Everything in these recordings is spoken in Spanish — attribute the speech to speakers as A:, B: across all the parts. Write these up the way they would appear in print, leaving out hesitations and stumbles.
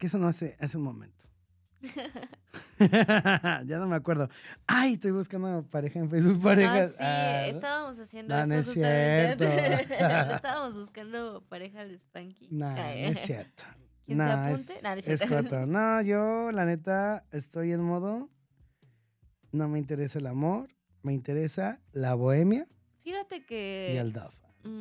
A: ¿Qué sonó hace un momento? Ya no me acuerdo. Ay, estoy buscando pareja en Facebook. Parejas.
B: Sí, estábamos haciendo
A: no,
B: eso
A: no es
B: justamente
A: cierto.
B: antes. Estábamos buscando pareja al Spanky.
A: No, no es cierto.
B: ¿Quién se
A: No,
B: apunte? No, no es cierto.
A: joto. No, yo, la neta, estoy en modo. No me interesa el amor. Me interesa la bohemia
B: Fíjate
A: y
B: que...
A: el Dove.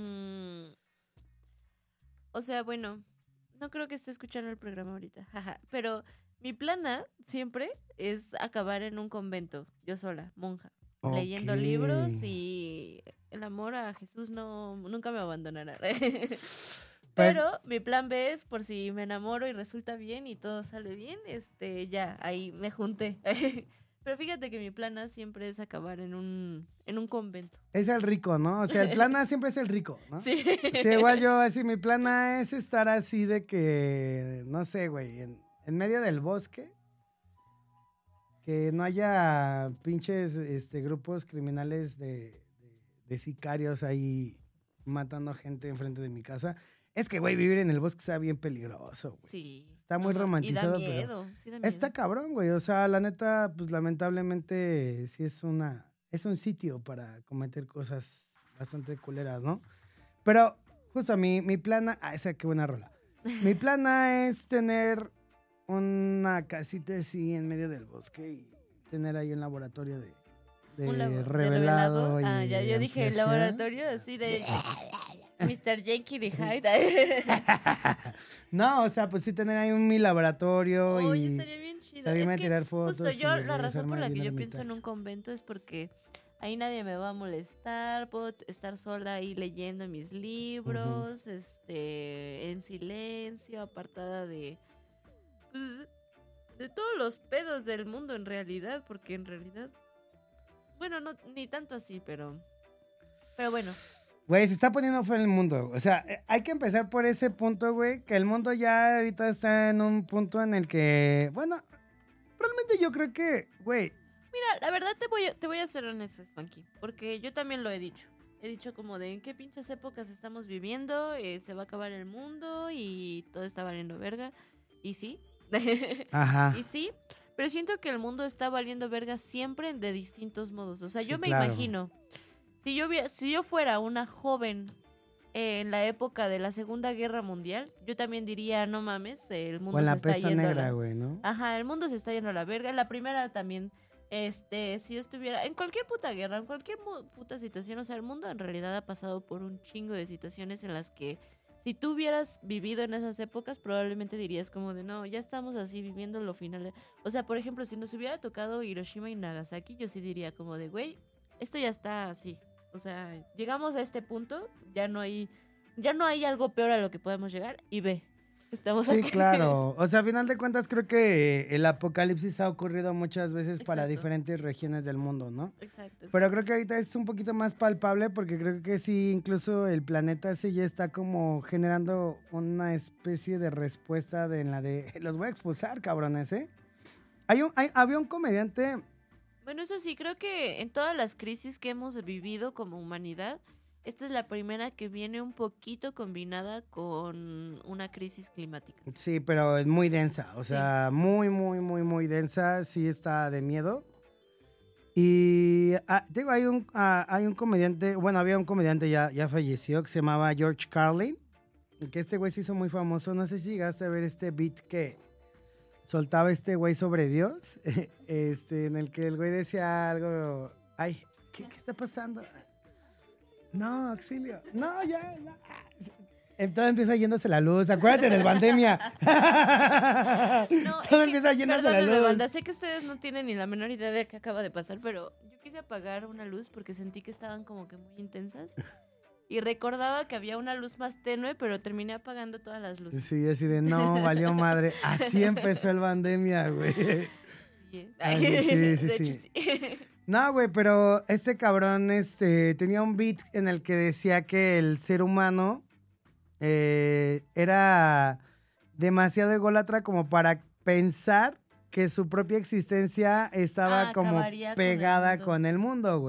B: O sea, bueno, no creo que esté escuchando el programa ahorita, jaja, pero mi plan A siempre es acabar en un convento, yo sola, monja, leyendo libros
A: Ok.
B: y el amor a Jesús nunca me abandonará.
A: Pues,
B: Pero mi plan B es por si me enamoro y resulta bien y todo sale bien, ya, ahí me junté. Pero fíjate que mi plan A siempre es acabar en un convento.
A: es el rico, ¿no? O sea, el plan A siempre es el rico, ¿no?
B: Sí.
A: Sí, igual yo, así, mi plan A es estar así de que, no sé, güey, en medio del bosque, que no haya pinches grupos criminales de sicarios ahí matando gente enfrente de mi casa. Es que, güey, vivir en el bosque está bien peligroso, güey.
B: Sí.
A: Está muy romantizado,
B: y da miedo,
A: pero
B: sí da miedo.
A: está cabrón, güey. O sea, la neta, pues lamentablemente sí es un sitio para cometer cosas bastante culeras, ¿no? Pero justo mi plana, esa qué buena rola. Mi plana es tener una casita así en medio del bosque y tener ahí un laboratorio de
B: ¿De
A: revelado. Y
B: ya yo dije
A: ampliación.
B: laboratorio así de Mr. Jekyll y Hyde.
A: No, o sea, pues sí tener ahí mi laboratorio
B: Oye,
A: y
B: estaría bien chido.
A: salirme
B: Es
A: a
B: que
A: tirar fotos.
B: justo yo,
A: y
B: la razón por
A: regresarme
B: la que
A: bien
B: yo pienso en
A: ermitaño.
B: un convento es porque ahí nadie me va a molestar, puedo estar sola ahí leyendo mis libros, en silencio, apartada pues, de todos los pedos del mundo en realidad, porque en realidad, bueno, no, ni tanto así, pero bueno.
A: Güey, se está poniendo feo el mundo. O sea, hay que empezar por ese punto, güey, que el mundo ya ahorita está en un punto en el que, bueno, realmente yo creo que, güey,
B: Mira, la verdad te voy a ser honesta, Spanky, porque yo también lo he dicho. He dicho como de en qué pinches épocas estamos viviendo, se va a acabar el mundo y todo está valiendo verga. Y sí,
A: ajá.
B: y sí, pero siento que el mundo está valiendo verga siempre de distintos modos. O sea,
A: Sí,
B: yo me
A: claro.
B: imagino, si yo fuera una joven en la época de la Segunda Guerra Mundial, yo también diría, no mames, el
A: O
B: mundo
A: en
B: se
A: la
B: está
A: pesta
B: yendo a
A: negra,
B: la...
A: güey, ¿no?
B: Ajá, el mundo se está yendo a la verga. La primera también, si yo estuviera en cualquier puta guerra, en cualquier puta situación, o sea, el mundo en realidad ha pasado por un chingo de situaciones en las que si tú hubieras vivido en esas épocas, probablemente dirías como de, no, ya estamos así viviendo lo final. O sea, por ejemplo, si nos hubiera tocado Hiroshima y Nagasaki, yo sí diría como de, güey, esto ya está así. O sea, llegamos a este punto, ya no hay algo peor a lo que podemos llegar y ve, estamos
A: Sí,
B: aquí.
A: claro. O sea, a final de cuentas creo que el apocalipsis ha ocurrido muchas veces para
B: Exacto.
A: diferentes regiones del mundo, ¿no?
B: Exacto.
A: Pero creo que ahorita es un poquito más palpable porque creo que sí, incluso el planeta sí ya está como generando una especie de respuesta en la de los voy a expulsar, cabrones, ¿eh? Había un comediante.
B: Bueno, eso sí, creo que en todas las crisis que hemos vivido como humanidad, esta es la primera que viene un poquito combinada con una crisis climática.
A: Sí, pero es muy densa, o sea, muy, muy, muy, muy densa, sí está de miedo. Y digo, hay un comediante, bueno, había un comediante ya falleció que se llamaba George Carlin, que este güey se hizo muy famoso, no sé si llegaste a ver este beat que soltaba este güey sobre Dios, en el que el güey decía algo, ay, ¿qué está pasando? No, auxilio, no, ya, no. Entonces empieza yéndose la luz. Acuérdate del pandemia.
B: No,
A: Todo empieza yéndose la
B: perdónenme,
A: luz.
B: banda, sé que ustedes no tienen ni la menor idea de qué acaba de pasar, pero yo quise apagar una luz porque sentí que estaban como que muy intensas. Y recordaba que había una luz más tenue, pero terminé apagando todas las luces.
A: Sí, así de no, valió madre. Así empezó el pandemia, güey.
B: Sí,
A: Sí.
B: de hecho, sí.
A: No, güey, pero este cabrón tenía un beat en el que decía que el ser humano era demasiado ególatra como para pensar que su propia existencia estaba como
B: Acabaría
A: pegada
B: con
A: con el mundo, güey.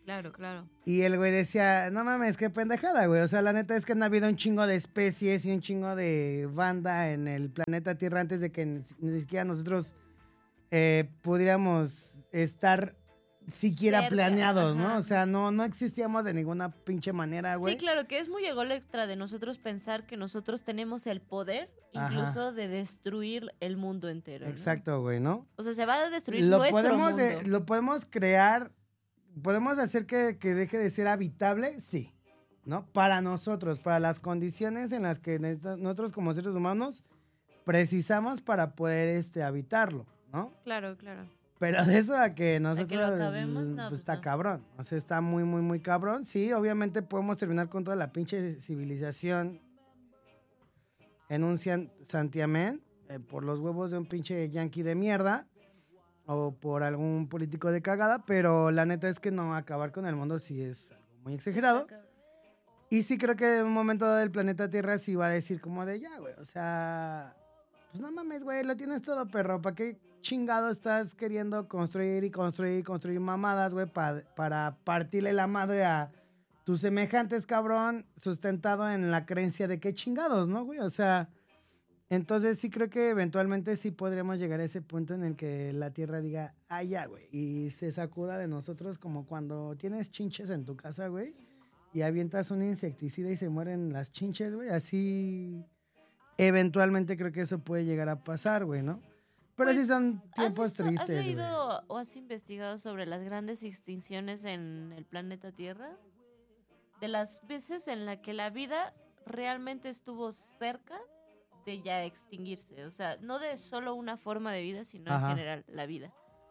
B: Claro, claro.
A: Y el güey decía, no mames, qué pendejada, güey. O sea, la neta es que no ha habido un chingo de especies y un chingo de banda en el planeta Tierra antes de que ni siquiera nosotros pudiéramos estar siquiera
B: Cerca,
A: planeados, ¿no?
B: ajá.
A: O sea, no existíamos de ninguna pinche manera, güey.
B: Sí, claro, que es muy ególatra de nosotros pensar que nosotros tenemos el poder incluso
A: Ajá.
B: de destruir el mundo entero, ¿no?
A: Exacto, güey, ¿no?
B: O sea, se va a destruir
A: Lo
B: nuestro mundo.
A: lo podemos crear, podemos hacer que deje de ser habitable, sí, ¿no? Para nosotros, para las condiciones en las que nosotros como seres humanos precisamos para poder habitarlo, ¿no?
B: Claro, claro.
A: Pero de eso a que nosotros
B: lo acabemos, no,
A: pues
B: pues
A: está
B: no.
A: cabrón. O sea, está muy, muy, muy cabrón. Sí, obviamente podemos terminar con toda la pinche civilización en un santiamén por los huevos de un pinche yanqui de mierda o por algún político de cagada, pero la neta es que no acabar con el mundo sí es algo muy exagerado. Y sí creo que en un momento dado el planeta Tierra sí va a decir como de ya, güey, o sea, pues no mames, güey, lo tienes todo, perro, ¿para qué chingado estás queriendo construir mamadas, güey, para partirle la madre a tus semejantes, cabrón, sustentado en la creencia de qué chingados, ¿no, güey? O sea, entonces sí creo que eventualmente sí podremos llegar a ese punto en el que la Tierra diga, ah, ya, güey, y se sacuda de nosotros como cuando tienes chinches en tu casa, güey, y avientas un insecticida y se mueren las chinches, güey, así eventualmente creo que eso puede llegar a pasar, güey, ¿no? Pero
B: Pues,
A: sí son tiempos
B: ¿has
A: tristes, güey.
B: leído o has investigado sobre las grandes extinciones en el planeta Tierra? De las veces en la que la vida realmente estuvo cerca de ya extinguirse. O sea, no de solo una forma de vida, sino
A: Ajá.
B: en general, la vida.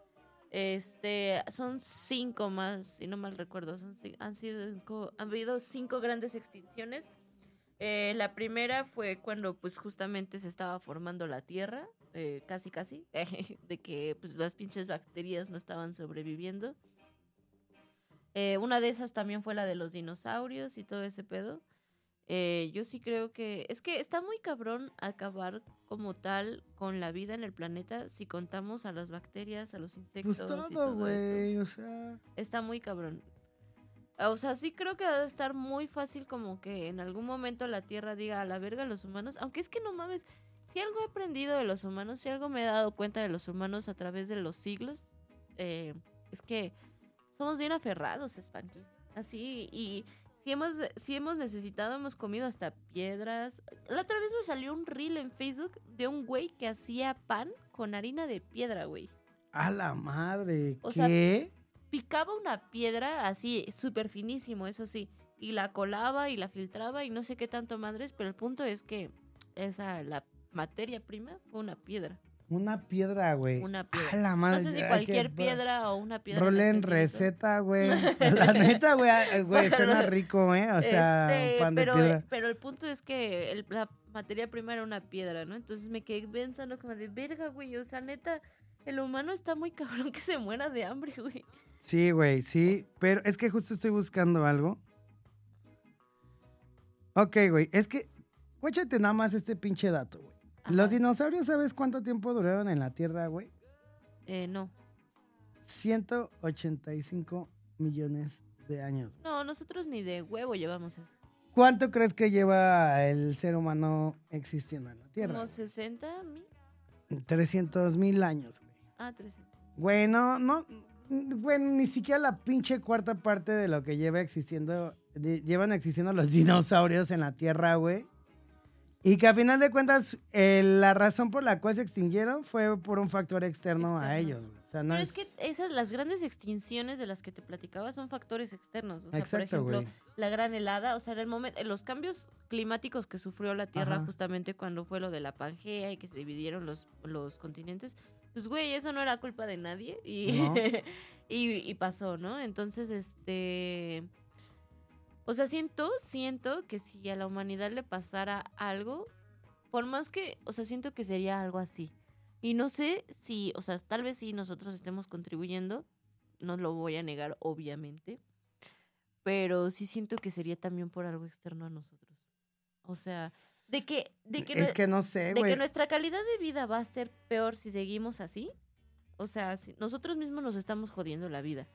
B: Son 5 más, si no mal recuerdo. Han habido 5 grandes extinciones. La primera fue cuando pues justamente se estaba formando la Tierra, casi, de que pues las pinches bacterias no estaban sobreviviendo. Una de esas también fue la de los dinosaurios y todo ese pedo. Yo sí creo que es que está muy cabrón acabar como tal con la vida en el planeta si contamos a las bacterias, a los insectos
A: Pues
B: y
A: todo,
B: todo
A: güey,
B: eso.
A: o sea...
B: Está muy cabrón. O sea, sí creo que debe estar muy fácil como que en algún momento la Tierra diga a la verga a los humanos, aunque es que no mames, si algo he aprendido de los humanos, si algo me he dado cuenta de los humanos a través de los siglos, es que somos bien aferrados, Spanky. Así, y si hemos necesitado, hemos comido hasta piedras. La otra vez me salió un reel en Facebook de un güey que hacía pan con harina de piedra, güey.
A: ¡A la madre!
B: O sea,
A: ¿Qué?
B: picaba una piedra así, súper finísimo, eso sí, y la colaba y la filtraba y no sé qué tanto madres, pero el punto es que la materia prima fue una piedra.
A: Una piedra, güey.
B: Una piedra.
A: ¡A la madre!
B: No sé si
A: Ay,
B: cualquier
A: qué-
B: piedra o una piedra.
A: Rolen
B: específico.
A: receta, güey. La neta, güey, suena rico, ¿eh? O sea, un pan de piedra.
B: Pero el punto es que la materia prima era una piedra, ¿no? Entonces me quedé pensando como de verga, güey. O sea, neta, el humano está muy cabrón que se muera de hambre, güey.
A: Sí, güey, sí. Pero es que justo estoy buscando algo. Ok, güey. Es que, échate nada más este pinche dato, güey.
B: Ajá.
A: Los dinosaurios, ¿sabes cuánto tiempo duraron en la Tierra, güey?
B: No.
A: 185 millones de años.
B: No, nosotros ni de huevo llevamos eso.
A: ¿Cuánto crees que lleva el ser humano existiendo en la Tierra?
B: ¿Como 60,000?
A: 300,000 años, güey.
B: Ah, 300.
A: Güey, no, güey, ni siquiera la pinche cuarta parte de lo que llevan existiendo los dinosaurios en la Tierra, güey. Y que a final de cuentas, la razón por la cual se extinguieron fue por un factor externo a ellos, güey. O sea, no
B: Pero es que las grandes extinciones de las que te platicaba son factores externos. O sea,
A: Exacto,
B: por ejemplo,
A: güey.
B: la gran helada, o sea, los cambios climáticos que sufrió la Tierra
A: Ajá.
B: justamente cuando fue lo de la Pangea y que se dividieron los continentes, pues, güey, eso no era culpa de nadie y,
A: No.
B: y pasó, ¿no? Entonces, o sea, siento que si a la humanidad le pasara algo, por más que, o sea, siento que sería algo así. Y no sé si, o sea, tal vez sí nosotros estemos contribuyendo, no lo voy a negar, obviamente, pero sí siento que sería también por algo externo a nosotros. O sea,
A: Es que no sé,
B: de
A: güey.
B: que nuestra calidad de vida va a ser peor si seguimos así. O sea, si nosotros mismos nos estamos jodiendo la vida.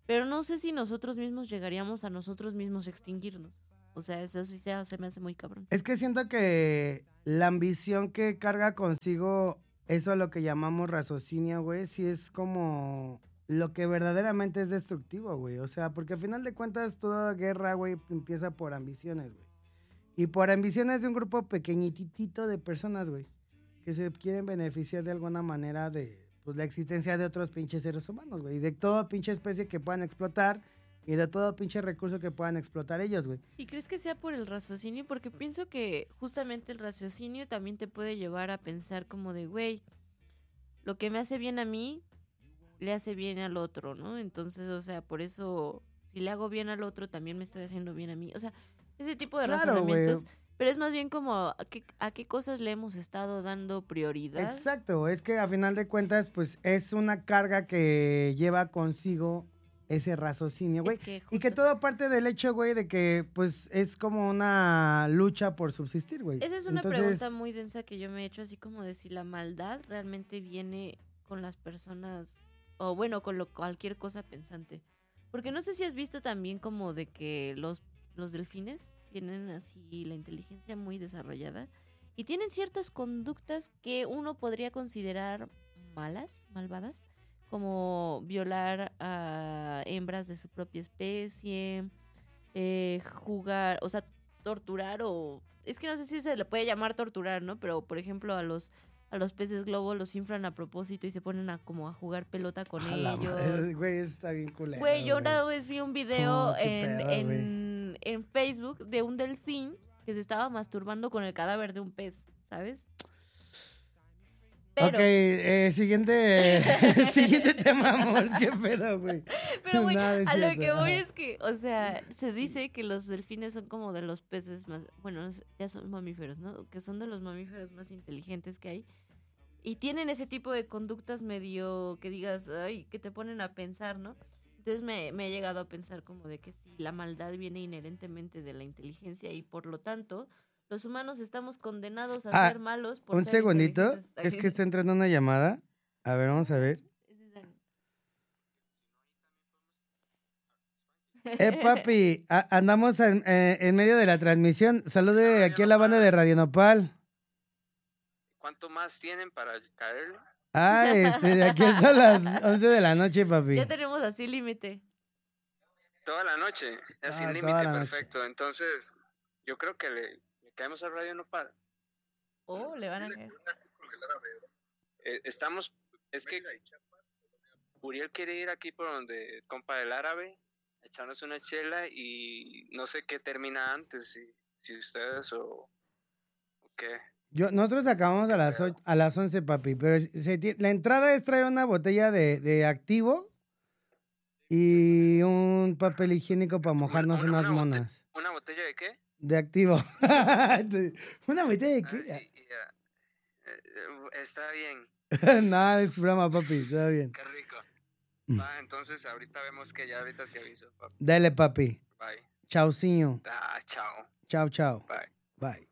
B: pero no sé si nosotros mismos llegaríamos a nosotros mismos a extinguirnos. O sea, eso sí se me hace muy cabrón.
A: Es que siento que la ambición que carga consigo eso a lo que llamamos raciocinio, güey, sí es como lo que verdaderamente es destructivo, güey. O sea, porque al final de cuentas toda guerra, güey, empieza por ambiciones, güey. Y por ambiciones de un grupo pequeñitito de personas, güey, que se quieren beneficiar de alguna manera de pues, la existencia de otros pinches seres humanos, güey. Y de toda pinche especie que puedan explotar y de todo pinche recurso que puedan explotar ellos, güey.
B: ¿Y crees que sea por el raciocinio? Porque pienso que justamente el raciocinio también te puede llevar a pensar como de, güey, lo que me hace bien a mí, le hace bien al otro, ¿no? Entonces, o sea, por eso, si le hago bien al otro, también me estoy haciendo bien a mí. O sea, ese tipo de
A: Claro, güey.
B: razonamientos, pero es más bien como a qué cosas le hemos estado dando prioridad.
A: Exacto, es que a final de cuentas, pues es una carga que lleva consigo ese raciocinio, güey.
B: Es que
A: Y que
B: justo-
A: todo parte del hecho, güey, de que pues es como una lucha por subsistir, güey.
B: Esa es una
A: Entonces,
B: pregunta muy densa que yo me he hecho, así como de si la maldad realmente viene con las personas, o bueno, con cualquier cosa pensante. Porque no sé si has visto también como de que los delfines tienen así la inteligencia muy desarrollada y tienen ciertas conductas que uno podría considerar malas, malvadas, como violar a hembras de su propia especie, jugar, o sea, torturar o... Es que no sé si se le puede llamar torturar, ¿no? Pero, por ejemplo, a los peces globo los inflan a propósito y se ponen como a jugar pelota con
A: a la madre,
B: ellos.
A: güey, está bien culero.
B: Güey, yo una vez vi un video
A: No, qué pedo,
B: en Facebook de un delfín que se estaba masturbando con el cadáver de un pez, ¿sabes? Pero,
A: Ok, siguiente, siguiente tema, amor, qué pedo, güey.
B: pero güey,
A: Nada, es
B: a lo
A: cierto,
B: que voy
A: ajá.
B: es que, o sea, se dice que los delfines son como de los peces más, bueno, ya son mamíferos, ¿no? Que son de los mamíferos más inteligentes que hay. Y tienen ese tipo de conductas medio que digas, ay, que te ponen a pensar, ¿no? Entonces me he llegado a pensar como de que sí, la maldad viene inherentemente de la inteligencia y por lo tanto los humanos estamos condenados a
A: Ah,
B: ser malos por
A: un
B: ser
A: segundito,
B: inteligentes.
A: es que está entrando una llamada. A ver, vamos a ver. Papi, andamos en medio de la transmisión. Salude aquí a la banda de Radio Nopal.
C: ¿Cuánto más tienen para caerle?
A: Ah, de aquí son las 11 de la noche, papi.
B: Ya tenemos así límite.
C: Toda la noche, sin
A: Toda
C: límite,
A: la noche.
C: perfecto. Entonces, yo creo que le caemos al Radio Nopal.
B: Oh, le van a caer.
C: Estamos, es que Uriel quiere ir aquí por donde compa del árabe, echarnos una chela y no sé qué termina antes, si ustedes o qué.
A: Nosotros acabamos a las 11, papi, pero la entrada es traer una botella de activo y un papel higiénico para mojarnos unas monas.
C: ¿Una botella de qué?
A: De activo. ¿Una botella de qué?
C: Está bien.
A: Nada, es broma, papi, está bien.
C: Qué rico. Va, entonces ahorita vemos que ya ahorita te aviso, papi.
A: Dale, papi.
C: Bye.
A: Chaucinho.
C: Chao.
A: Chao, chao.
C: Bye.
A: Bye.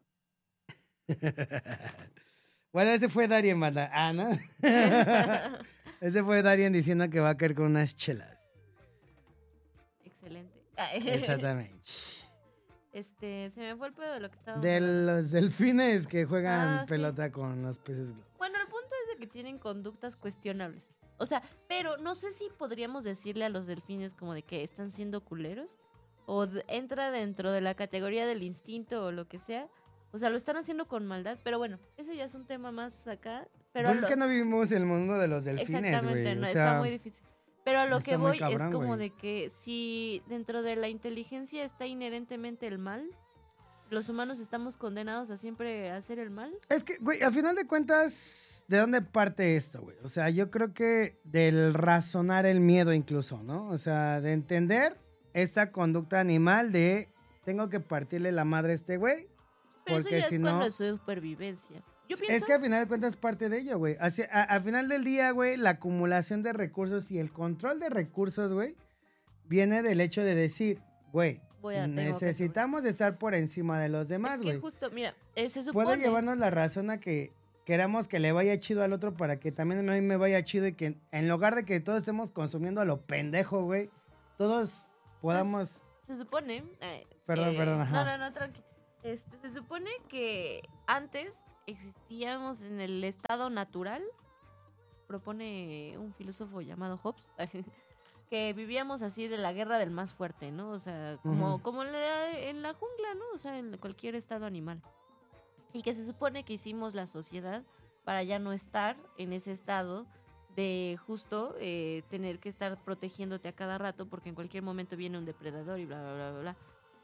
A: Bueno, ese fue Darien, banda. Ah, ¿no? Ese fue Darien diciendo que va a caer con unas chelas.
B: Excelente.
A: Exactamente.
B: Se me fue el pedo de lo que estaba
A: De
B: hablando.
A: los delfines que juegan
B: Ah, sí.
A: pelota con los peces globos.
B: Bueno, el punto es de que tienen conductas cuestionables. O sea, pero no sé si podríamos decirle a los delfines como de que están siendo culeros. O entra dentro de la categoría del instinto o lo que sea. O sea, lo están haciendo con maldad. Pero bueno, ese ya es un tema más acá. Pero
A: Pues es que no vivimos el mundo de los delfines,
B: exactamente,
A: güey.
B: no,
A: O
B: está
A: sea,
B: muy difícil. Pero a lo que
A: está muy
B: voy
A: cabrón,
B: es como
A: güey.
B: de que si dentro de la inteligencia está inherentemente el mal, los humanos estamos condenados a siempre hacer el mal.
A: Es que, güey, a final de cuentas, ¿de dónde parte esto, güey? O sea, yo creo que del razonar el miedo incluso, ¿no? O sea, de entender esta conducta animal de tengo que partirle la madre a este güey.
B: Pero eso
A: Porque
B: ya
A: si
B: es
A: no,
B: cuando es supervivencia. Yo pienso
A: es que a final de cuentas parte de ello, güey. Al final del día, güey, la acumulación de recursos y el control de recursos, güey, viene del hecho de decir, güey,
B: tengo que
A: necesitamos estar por encima de los demás,
B: es
A: güey.
B: que justo, mira, se supone...
A: Puede llevarnos la razón a que queramos que le vaya chido al otro para que también a mí me vaya chido y que en lugar de que todos estemos consumiendo a lo pendejo, güey, todos podamos...
B: Se supone...
A: Perdón, ajá.
B: No, tranqui. Se supone que antes existíamos en el estado natural, propone un filósofo llamado Hobbes, que vivíamos así de la guerra del más fuerte, ¿no? O sea, como en la jungla, ¿no? O sea, en cualquier estado animal. Y que se supone que hicimos la sociedad para ya no estar en ese estado de justo tener que estar protegiéndote a cada rato porque en cualquier momento viene un depredador y bla, bla, bla, bla, bla.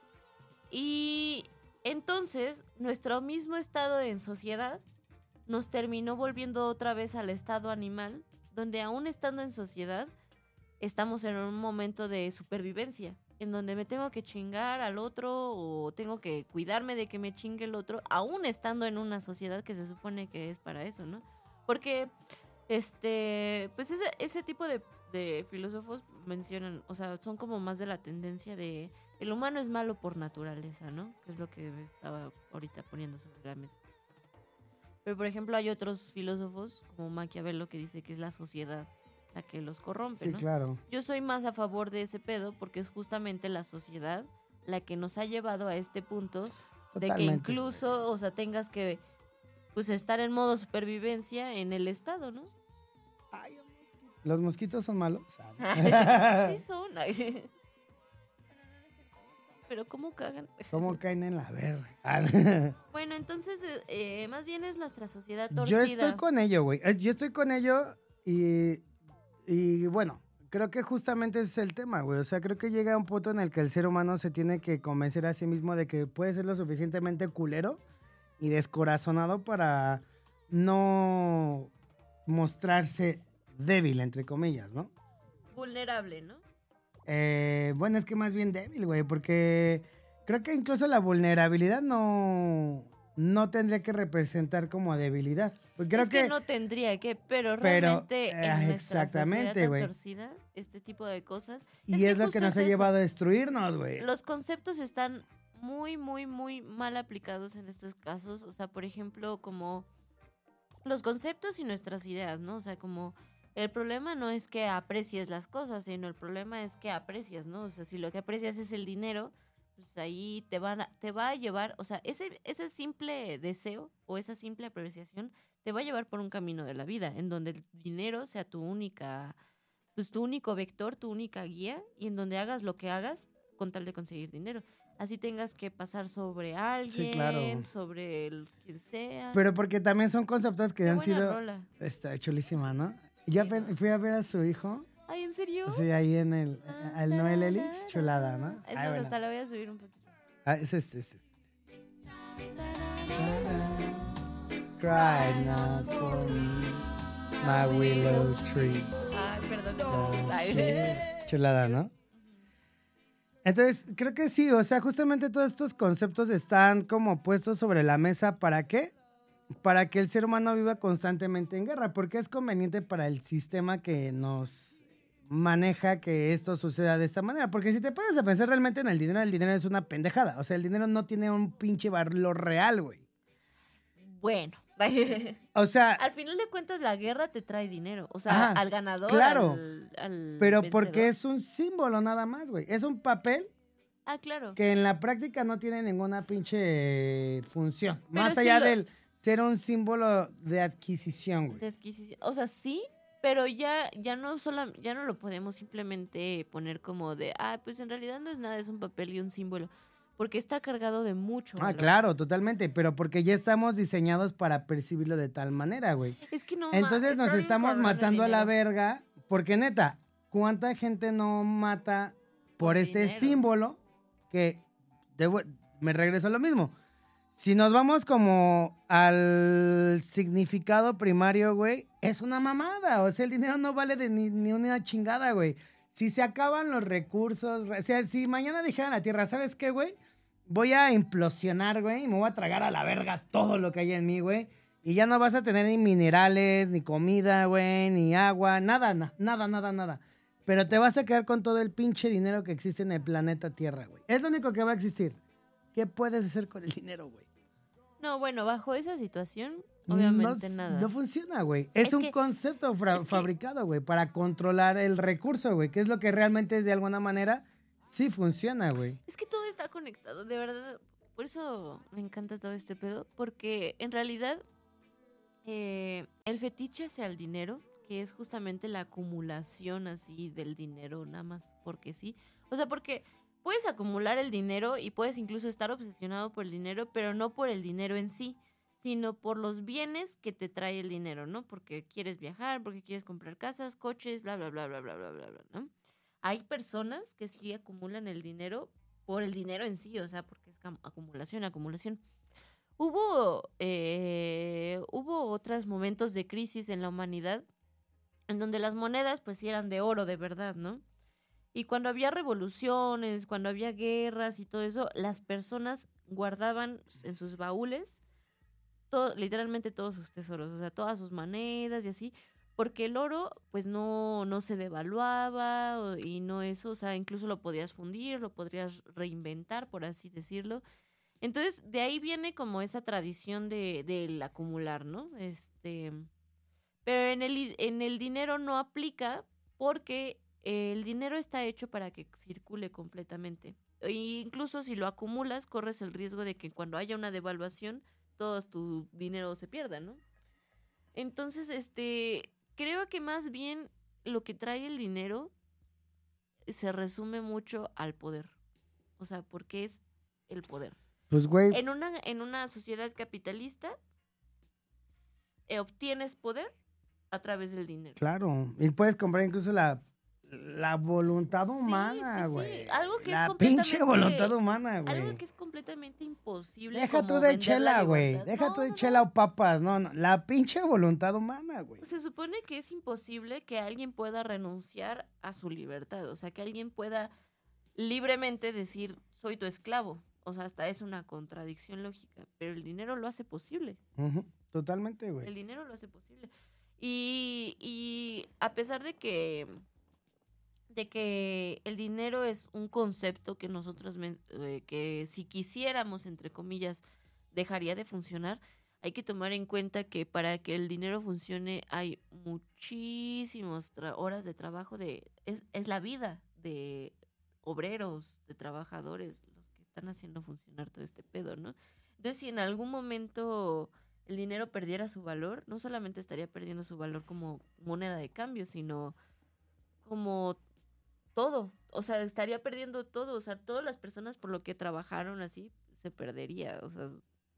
B: Y entonces, nuestro mismo estado en sociedad nos terminó volviendo otra vez al estado animal, donde aún estando en sociedad, estamos en un momento de supervivencia, en donde me tengo que chingar al otro o tengo que cuidarme de que me chingue el otro, aún estando en una sociedad que se supone que es para eso, ¿no? Porque, pues ese tipo de filósofos mencionan, o sea, son como más de la tendencia de el humano es malo por naturaleza, ¿no? Que es lo que estaba ahorita poniendo sobre la mesa. Pero, por ejemplo, hay otros filósofos, como Maquiavelo, que dice que es la sociedad la que los corrompe, ¿no?
A: Sí, claro.
B: Yo soy más a favor de ese pedo porque es justamente la sociedad la que nos ha llevado a este punto de que incluso, o sea, tengas que pues estar en modo supervivencia en el estado, ¿no?
A: Ay, ¿los mosquitos son malos?
B: Sí son. Pero ¿cómo cagan?
A: ¿Cómo caen en la verga?
B: Bueno, entonces, más bien es nuestra sociedad torcida.
A: Yo estoy con ello, güey. Yo estoy con ello y bueno, creo que justamente ese es el tema, güey. O sea, creo que llega un punto en el que el ser humano se tiene que convencer a sí mismo de que puede ser lo suficientemente culero y descorazonado para no mostrarse débil, entre comillas, ¿no?
B: Vulnerable, ¿no?
A: Bueno, es que más bien débil, güey, porque creo que incluso la vulnerabilidad no tendría que representar como debilidad. Porque creo
B: que no tendría que, pero realmente en nuestra sociedad tan torcida, este tipo de cosas...
A: Y es lo que nos ha llevado a destruirnos, güey.
B: Los conceptos están muy, muy, muy mal aplicados en estos casos. O sea, por ejemplo, como los conceptos y nuestras ideas, ¿no? O sea, como... El problema no es que aprecies las cosas, sino el problema es que aprecias, ¿no? O sea, si lo que aprecias es el dinero, pues ahí te va a llevar, o sea, ese simple deseo o esa simple apreciación te va a llevar por un camino de la vida, en donde el dinero sea tu único vector, tu única guía, y en donde hagas lo que hagas con tal de conseguir dinero. Así tengas que pasar sobre alguien,
A: sí, claro,
B: sobre quien sea.
A: Pero porque también son conceptos que
B: Qué
A: han
B: buena
A: sido...
B: rola.
A: Está chulísima, ¿no? Ya fui a ver a su hijo.
B: ¿Ay, en serio?
A: Sí, ahí en el Noel Ellis, chulada, ¿no?
B: Es más, hasta la voy a subir un poquito.
A: Es este. Cry not for me, my willow tree.
B: Ay, perdón.
A: Chulada, ¿no? Entonces, creo que sí, o sea, justamente todos estos conceptos están como puestos sobre la mesa, ¿para qué? Para que el ser humano viva constantemente en guerra, porque es conveniente para el sistema que nos maneja que esto suceda de esta manera, porque si te pones a pensar realmente en el dinero es una pendejada, o sea, el dinero no tiene un pinche valor real, güey.
B: Bueno.
A: O sea...
B: Al final de cuentas, la guerra te trae dinero, o sea, al ganador,
A: claro,
B: al
A: pero
B: vencedor.
A: porque es un símbolo nada más, güey, es un papel.
B: Ah, claro.
A: Que en la práctica no tiene ninguna pinche función,
B: pero
A: más allá del ser un símbolo de adquisición, güey.
B: De adquisición. O sea, sí, pero ya no lo podemos simplemente poner como de, pues en realidad no es nada, es un papel y un símbolo, porque está cargado de mucho valor.
A: Claro, totalmente, pero porque ya estamos diseñados para percibirlo de tal manera, güey.
B: Es que no.
A: Entonces nos estamos matando a la verga, porque neta, ¿cuánta gente no mata por este dinero? Símbolo que me regreso a lo mismo? Si nos vamos como al significado primario, güey, es una mamada. O sea, el dinero no vale de ni una chingada, güey. Si se acaban los recursos, o sea, si mañana dijeran la Tierra, ¿sabes qué, güey? Voy a implosionar, güey, y me voy a tragar a la verga todo lo que hay en mí, güey. Y ya no vas a tener ni minerales, ni comida, güey, ni agua, nada. Pero te vas a quedar con todo el pinche dinero que existe en el planeta Tierra, güey. Es lo único que va a existir. ¿Qué puedes hacer con el dinero, güey?
B: No, bueno, bajo esa situación, Obviamente
A: no,
B: nada.
A: no funciona, güey. Es un concepto fabricado, güey, para controlar el recurso, güey, que es lo que realmente de alguna manera sí funciona, güey.
B: Es que todo está conectado, de verdad. Por eso me encanta todo este pedo, porque en realidad el fetiche hacia el dinero, que es justamente la acumulación así del dinero, nada más porque sí. O sea, porque puedes acumular el dinero y puedes incluso estar obsesionado por el dinero, pero no por el dinero en sí, sino por los bienes que te trae el dinero, ¿no? Porque quieres viajar, porque quieres comprar casas, coches, bla, bla, bla, bla, bla, bla, bla, bla, ¿no? Hay personas que sí acumulan el dinero por el dinero en sí, o sea, porque es acumulación, acumulación. Hubo otros momentos de crisis en la humanidad en donde las monedas pues sí eran de oro de verdad, ¿no? Y cuando había revoluciones, cuando había guerras y todo eso, las personas guardaban en sus baúles literalmente todos sus tesoros, o sea, todas sus monedas y así, porque el oro pues no se devaluaba y no eso, o sea, incluso lo podías fundir, lo podrías reinventar, por así decirlo. Entonces, de ahí viene como esa tradición del acumular, ¿no? Pero en el dinero no aplica porque el dinero está hecho para que circule completamente. E incluso si lo acumulas, corres el riesgo de que cuando haya una devaluación, todo tu dinero se pierda, ¿no? Entonces, creo que más bien lo que trae el dinero se resume mucho al poder. O sea, porque es el poder.
A: Pues, güey.
B: En una sociedad capitalista, obtienes poder a través del dinero.
A: Claro. Y puedes comprar incluso la voluntad humana, güey.
B: Sí. Algo que
A: la
B: es completamente...
A: pinche voluntad humana, güey.
B: Algo que es completamente imposible.
A: Deja tú de chela, güey. Deja tú de chela o papas. No. La pinche voluntad humana, güey.
B: Se supone que es imposible que alguien pueda renunciar a su libertad. O sea, que alguien pueda libremente decir, soy tu esclavo. O sea, hasta es una contradicción lógica. Pero el dinero lo hace posible.
A: Totalmente, güey.
B: El dinero lo hace posible. Y a pesar de que el dinero es un concepto que nosotros, que si quisiéramos, entre comillas, dejaría de funcionar, hay que tomar en cuenta que para que el dinero funcione hay muchísimas horas de trabajo, es la vida de obreros, de trabajadores, los que están haciendo funcionar todo este pedo, ¿no? Entonces, si en algún momento el dinero perdiera su valor, no solamente estaría perdiendo su valor como moneda de cambio, sino como todo, o sea, estaría perdiendo todo, o sea, todas las personas por lo que trabajaron así, se perdería, o sea,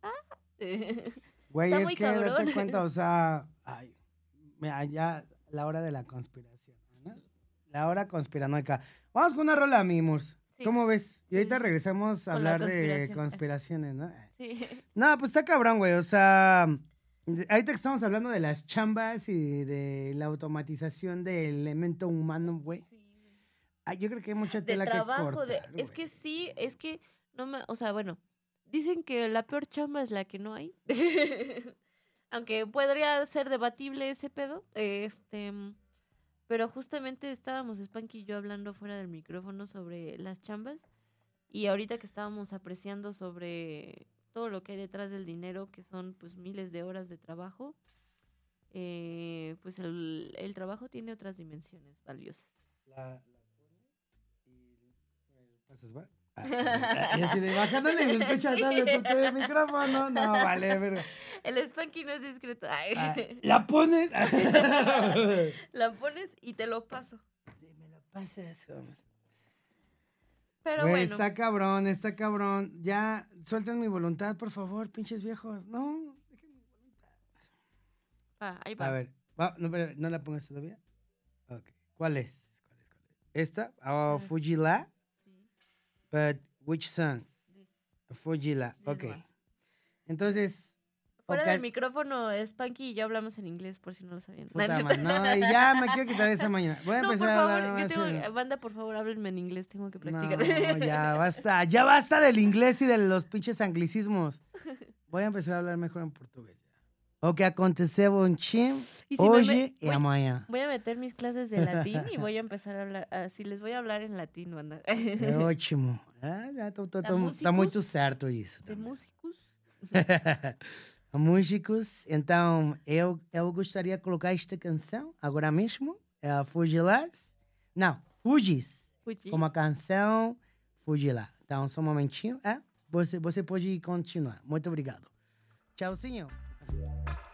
A: güey,
B: está
A: es
B: muy
A: que
B: cabrón.
A: date cuenta, o sea, mira, ya la hora de la conspiración, ¿no? La hora conspiranoica. Vamos con una rola, Mimurs. Sí. ¿Cómo ves? Y ahorita regresamos a hablar de conspiraciones, ¿no?
B: Sí.
A: No, pues está cabrón, güey, o sea, ahorita que estamos hablando de las chambas y de la automatización del elemento humano, güey. Sí. Yo creo que hay mucha tela que cortar,
B: es que sí, es que o sea, bueno, dicen que la peor chamba es la que no hay. Aunque podría ser debatible ese pedo, pero justamente estábamos Spanky y yo hablando fuera del micrófono sobre las chambas y ahorita que estábamos apreciando sobre todo lo que hay detrás del dinero, que son pues miles de horas de trabajo, pues el trabajo tiene otras dimensiones valiosas.
A: ¿Pasas, va? Y así de bajándole y se escucha todo el micrófono. No, vale, pero...
B: El Spanky no es discreto.
A: ¿La pones?
B: La pones y te lo paso.
A: Sí, me lo pasas, vamos.
B: Pero
A: güey,
B: bueno.
A: Está cabrón. Ya, suelten mi voluntad, por favor, pinches viejos. No, dejen mi voluntad.
B: Ahí va.
A: A ver, ¿no la pongas todavía? Ok. ¿Cuál es? ¿Esta? Fujila. But which song? Fujila. Ok. Entonces.
B: Fuera del micrófono, Spanky y yo hablamos en inglés, por si no lo sabían.
A: No, ya me quiero quitar esa mañana. Voy a empezar
B: por favor,
A: a hablar
B: banda, por favor, háblenme en inglés, tengo que practicar.
A: No, ya basta del inglés y de los pinches anglicismos. Voy a empezar a hablar mejor en portugués. O que aconteceu chim hoje y mañana.
B: Voy a meter mis clases de latín y voy a empezar a hablar, así les voy a hablar en latín, banda.
A: É ótimo. Está muito certo isso.
B: De músicos.
A: músicos. Então, eu gostaria de colocar esta canção agora mesmo. É a Fugilas. Não, Fugis.
B: Fuji.
A: Como a canção Fugila. Então, só um momentinho. Você pode continuar. Muito obrigado. Tchauzinho.